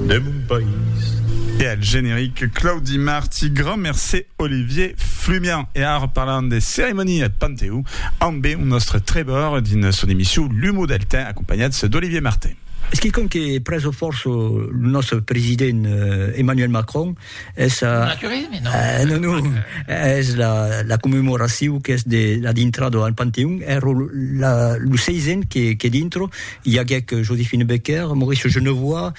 de mon pays. Et à le générique, Claudie Marty, grand merci Olivier Flumian. Et en parlant des cérémonies à Panteu, en B, un nostre Trevor d'une son émission L'Humo Delta, accompagné d'Olivier Martin. Ce qui è preso forse il nostro presidente Emmanuel Macron è la commemorazione che è dentro al Pantheon era lo 6 che dentro il y a Joséphine Becker, Maurice Genevois,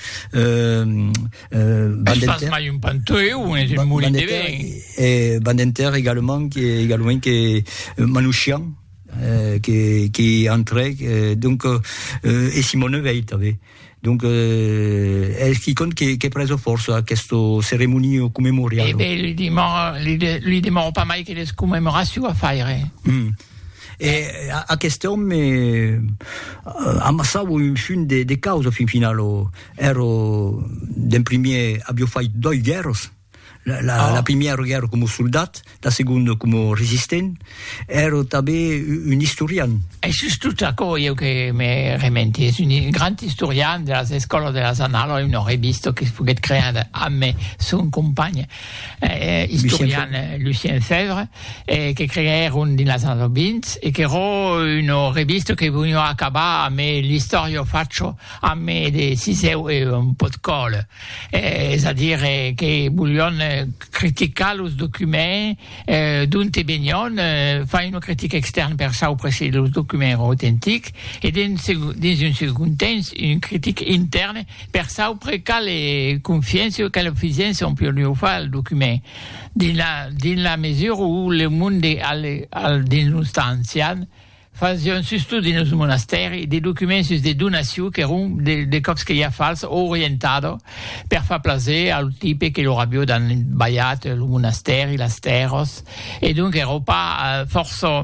Badinter également qui Manouchian qui est entré donc et Simone Veil avait donc è chi con che preso forza a questo ceremonia commemoriale lui dimora pas mai che le commemorazioni a fare e a quest'uomo ammassavo un film de cause fin finale ero del primo abbiamo fatto 2 guerre. La prima guerra come soldato, la seconda come resistente, ero també un historien. E tutto io che mi rementi, è un grande historien della scuola della Zanala, una rivista che fu creata a me, son compagno, historien Lucien Fèvre, che creò nella Zanala Bins, e che era una rivista che veniva a acabare a me l'istoria faccio a me di 6 e un po' di colle, c'est-à-dire che vogliono criticare i documenti d'un Tebenion, fare una critica esterna per sau precis i documenti autentici e in un secondo tempo una critica interna per sau preca le confidenze che l'efficienza un più ne fa il documento nella misura où le mondo all'instanza facevano su studi nei monasteri dei documenti su delle donazioni che erano delle cose che erano false o orientate per far piacere al tipo che loro avevano sbagliato il monastero, le steros, e dunque erano pas forse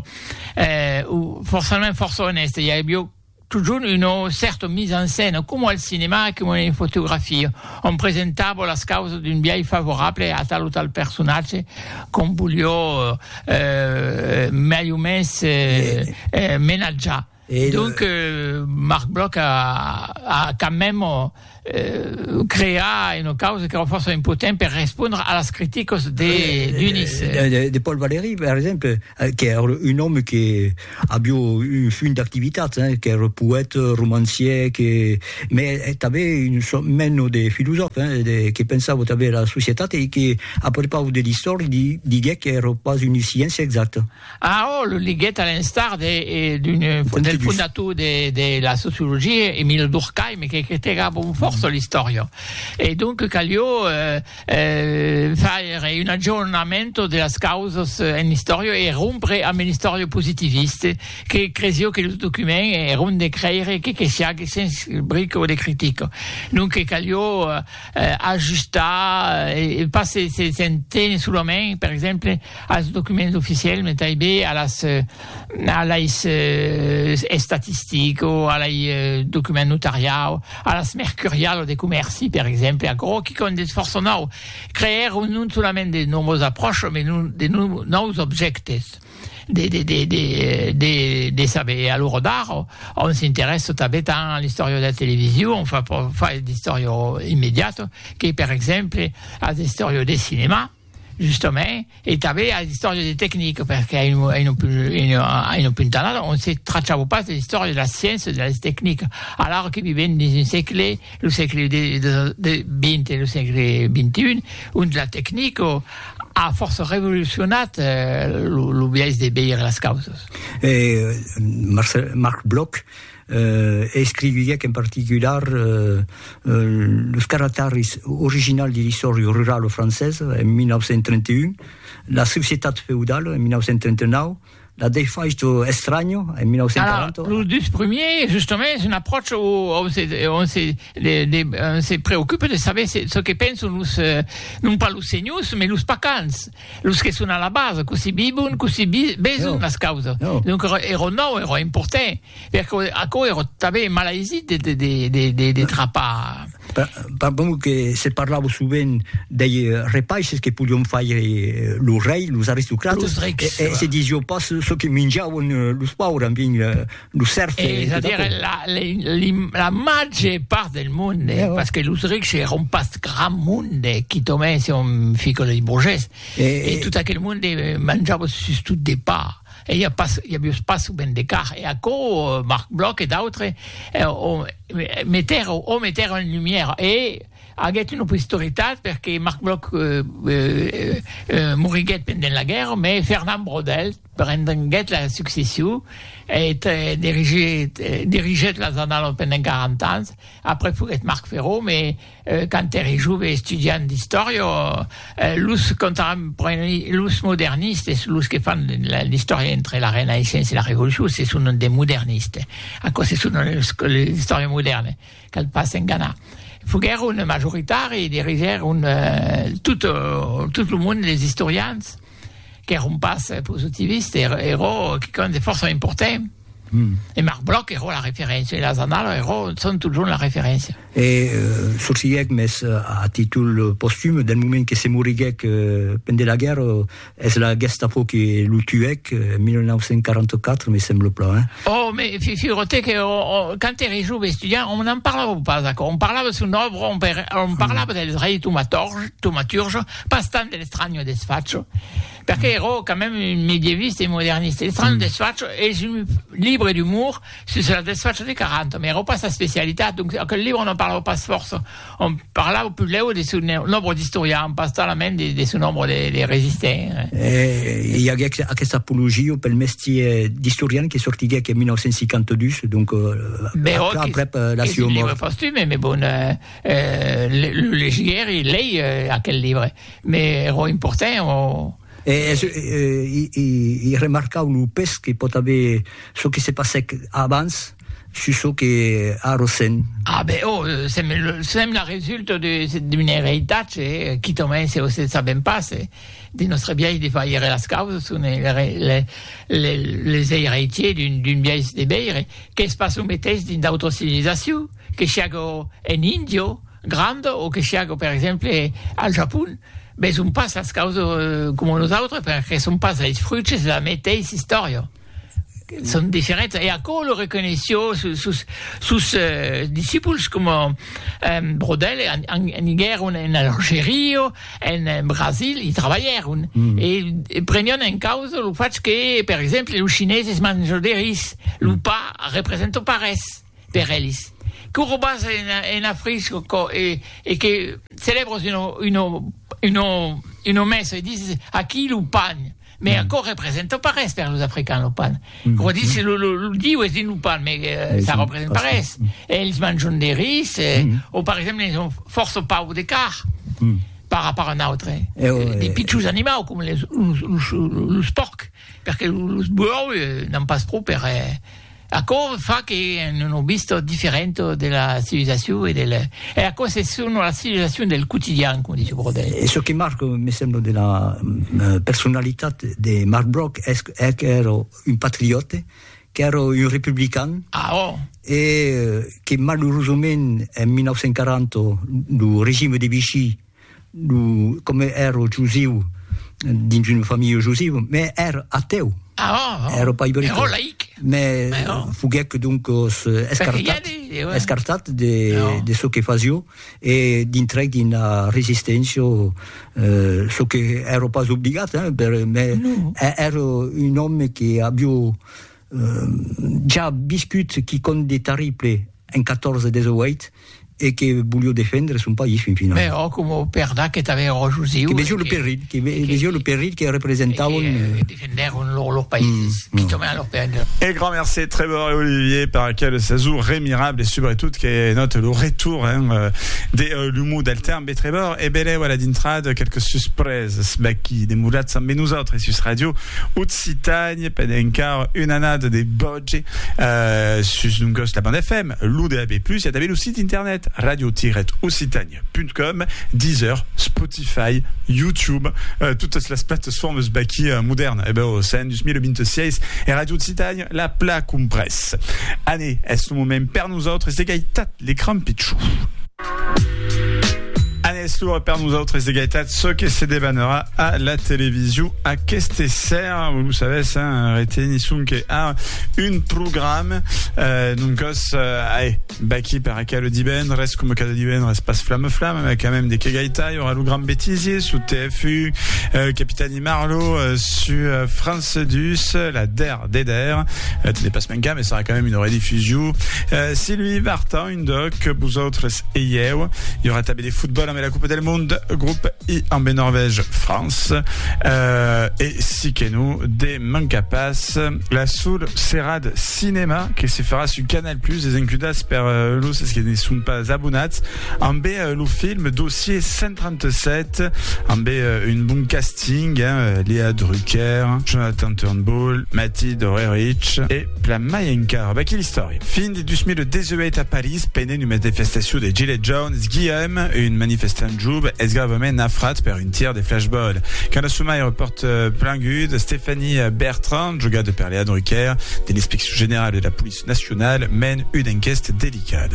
onesti. Il y avait toujours une certaine mise en scène, come al cinema, come in fotografia. On presentava la causa di un biais favorabile a tal o tal personaggio, con voglio meglio menaggiare. Donc, Marc Bloch a quand même créé une cause che era forse importante per rispondere alle critiche d'Unis. De Paul Valéry, per esempio, che era un uomo che aveva un film d'attività, che era poeta, romancier, ma aveva meno di filosofi, che pensava avere la società e che approvava delle storie di che era quasi una scienza esatta. Lo lighet all'instar del fondatore della sociologia, Emile Durkheim, che criticava un forza l'istoria. E dunque Caglio fare un aggiornamento delle cause in storia e rompere a storia positiviste che credo che i documenti erano di creare che sia senza brico di critica. Dunque Caglio aggiusta e passa se sentene sulla mente, per esempio, ai documenti ufficiali, metà alle statistiche, alle documenti notariali, alle mercuriali dei commerci, per esempio, a gros che con des forze nou creare non solamente de nuove approche, ma de nous objectifs. De saber a loro d'art, on s'intéresse també tant à l'histoire de la télévision, on fa l'histoire immédiate, che per esempio a l'histoire del cinema, justement, e també a l'histoire des techniques, perché in un puntanata on se tracciava pas l'histoire de la science e delle tecniche, alors che vivendo in un secolo, il secolo XX e il secolo XXI, und la tecniche ha forse rivoluzionato l'obies de veire le cause. Marc Bloch scrivia che in particolare lo caractère original di storia rurale francese in 1931, la società feudale in 1939, la defaisto estraneo in 1940. Alors, le premier, justement, c'est une approche où on se préoccupe de savoir ce que pensent non pas les seniors, mais les pacans, les qui sont à la base, così vivono, così besono la causa. Donc, era important, perché a cui era també maladie de trappa Pardon, que se parlava souvent dei repaixes que podiam fare lo rei, los aristocrates, e se diziò pas ce che mangiavano lo pauvres, lo surf. C'est-à-dire la maggior parte del mondo, perché los ricchi erano pas gran mondo che tomavano un piccolo di borghese, e tutto quel mondo mangiava su tutti dei pas. Et il y a pas souvent d'écart. Et à cause, Marc Bloch et d'autres, mettèrent en lumière. Et, avec une historité, parce que Marc Bloch, mouriguet pendant la guerre, mais Fernand Braudel, pendant la succession, et dirigeait la annales pendant 40 ans. Après, il faut être Marc Ferraud, mais, quand il est jeune étudiant d'histoire, l'us moderniste, l'us qui font l'histoire entre la Renaissance et la Révolution, c'est sono des modernistes. À cause c'est sono l'histoire moderne, qu'elle passe en Ghana. Fugger une majoritaire et diriger tout le monde des historiens qui erano pas positivistes, erano qui ont des forces importantes. Et Marc Bloch era la référence, et les annales sont toujours la référence. Et sorciec, mais à titre posthume, d'un moment que c'est mouriguec pendant la guerre, est la Gestapo qui le tuait en 1944, me semble pas. Hein? Oh, mais figurez que quand il est jeune étudiant, on n'en parlait pas, d'accord. On parlait de son œuvre, on parlait des rei thaumaturge, pas tant de l'estranio desfaccio, perché ero quand même médiéviste et moderniste. L'estranio desfaccio est un livre d'humour sur la desfaccio des 40, mais ero pas sa spécialité, donc quel livre on ne parlait pas force. On parlait plus de son nombre d'historiens, pas seulement de son nombre de résistants. Il y a cette apologie au métier d'historien qui est sorti en 1952, donc après la c'est un livre posthume, mais bon, le légiaire, il lit à quel livre, mais era important. Il remarqua un pes que pot haver ce qui s'est passé avant sur ce qui a Rosen. Ah ben c'est la résulte d'une héritage qui tombe, c'est aussi ça ben pas, c'est de notre vieille de faire la cause sont les héritiers d'une vieille de beire qui se passe au métis d'une autre civilisation que chaque en Indio grande ou que chaque par exemple au Japon. Ben, sont pas à cause comme nous autres, parce que sont pas les fruits de la métis histoire. Sont différentes. Et à cause le reconnaissio sous disciples comme Brodel, en Niger, en Algérie, en Brésil, ils travaillèrent. Et prenaient en cause le fait que, par exemple, les Chinois mangent des riz. Le pas représente paresse, per ellis. Qu'Urubas en Afrique et que célèbre une messe et disent à qui le pan, mais encore représente paresse pour les Africains le pan. Quand on dit c'est le dit ou est le pan, mais ça représente paresse. Et ils mangent des riz, ou par exemple ils ont force pas au d'écart. Par rapport à un autre. Des petits animaux comme les porcs, parce que les bœufs n'ont pas trop per a cause fa che hanno visto differente della civilisation e a cause sono la civilisation del quotidiano, come dice Brodel. E ciò che marca, mi sembra, della personalità di Marc Bloch è che era un patriote, che era un repubblicano, e che malheureusement nel 1940 il regime di Vichy, come era giusivo, di una famiglia giusiva, ma era ateo. Era pas ibérique. Era laïque. Mais Fouguec donc escartat de ce que faisait et d'intrek d'une résistance ce que era pas obligat, mais era un homme qui a già viscut qui compte des terribles en 14-18 et che voglio difendere son paese fin finale. Mais come perda che t'aveva Giusiu. Che vesio le peril che rappresentavano difendere loro paese, qui tombavano loro paese. Et grand merci Trébor et Olivier par lequel Sazou rémirable et surtout qui note le retour des l'humour d'Alterme et Trébor et belle voilà d'intrad quelques surprises sbacchi des moulats sans nous autres et sus radio Outsitagne pedencar une anade des bodge sus Nungos la bande FM l'UDAB+, il y a le site internet radio-occitanie.com, Deezer, Spotify, YouTube, toutes les plateformes sbacchi modernes. Et ben au sein du 2026 et Radio Occitanie, la plaque presse. Année, est-ce le moment per nous autres, c'est gaitat les crampichou. Aneslu repère nous autres les égalitats ce que c'est des bannera à la télévision à Kestesser. Vous savez, c'est un réténisson qui a un programme. Donc, allez, Baki par le diben, reste comme cas de diben, reste pas flamme, mais quand même des Kegaïta. Il y aura le grand bêtisier sous TFU, Capitani Marlowe, sur France Dus, la DER d'Eder. Tu dépasses même mais ça sera quand même une rediffusion. Sylvie Vartan, une doc, vous autres, et il y aura tabé des football, mais la Coupe del Monde, groupe I en Norvège, France, et Sikenu des Mancapas, la Soul Serrad Cinéma, qui se fera sur Canal+, des includas per l'eau, c'est ce qui ne sont pas abonnats, en B, le film Dossier 137, en B, une bon casting, Léa Drucker, Jonathan Turnbull, Mathilde Rerich, et Pla Mayenka. Quelle histoire. Fin du 2018 à Paris, pendant une manifestation de Gilles Jones, Guillaume, une manifestation Joub, est gravement affrat per une tire des flashballs. Quand la Souma reporte plein good, Stéphanie Bertrand, jugada per Léa Drucker, de l'inspection générale de la police nationale, mène une enquête délicate.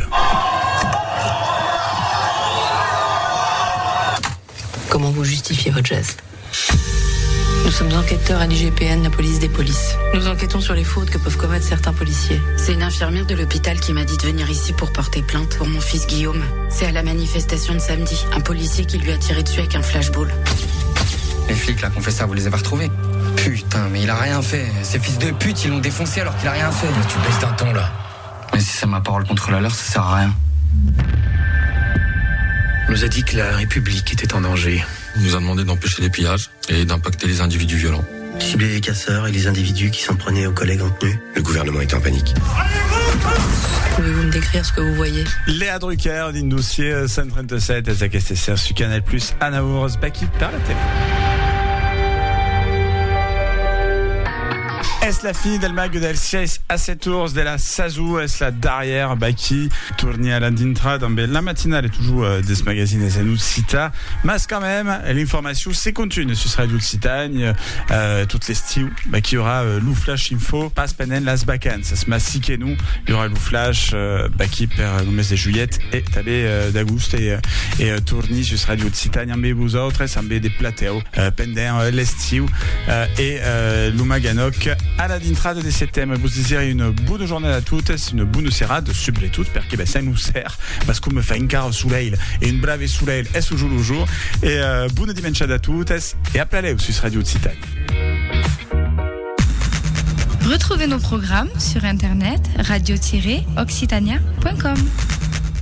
Comment vous justifiez votre geste ? Nous sommes enquêteurs à l'IGPN, la police des polices. Nous enquêtons sur les fautes que peuvent commettre certains policiers. C'est une infirmière de l'hôpital qui m'a dit de venir ici pour porter plainte pour mon fils Guillaume. C'est à la manifestation de samedi. Un policier qui lui a tiré dessus avec un flashball. Les flics là qu'on fait ça, vous les avez retrouvés ? Putain, mais il a rien fait. Ces fils de pute, ils l'ont défoncé alors qu'il a rien fait. Mais tu baisses d'un ton là. Mais si c'est ma parole contre la leur, ça sert à rien. On nous a dit que la République était en danger. Il nous a demandé d'empêcher les pillages et d'impacter les individus violents. Cibler les casseurs et les individus qui s'en prenaient aux collègues en tenue. Le gouvernement était en panique. Pouvez-vous me décrire ce que vous voyez ? Léa Drucker, d'un dossier 137, à Zakestesser sur Canal+, Anaours, Baki par la télé. Est la fille del mag del 6 a 7 tours de la Sazou, est la derrière Baki, tourné à la dintra dans la matinale et toujours de ce magazine et nous cita, mais quand même l'information c'est continue sur Radio Citagne toutes les styles Baki aura Lou Flash Info passe penen las vacances ça se masse que nous il y aura Lou Flash Baki per le mes de juillet et tabé d'agosto et tourné sur Radio Citagne en vous autres ça me des plateaux pendant l'estiu et Lou Maganok à la dintrade de cet thème. Vous désirez une bonne journée à toutes, une bonne serrade, sublé toutes, parce que ça nous sert, parce qu'on me fait une carte soleil et une brave soleil, et ce jour le jour, et bonne dimanche à toutes, et appelez sur Radio Citagne. Retrouvez nos programmes sur internet radio-occitania.com.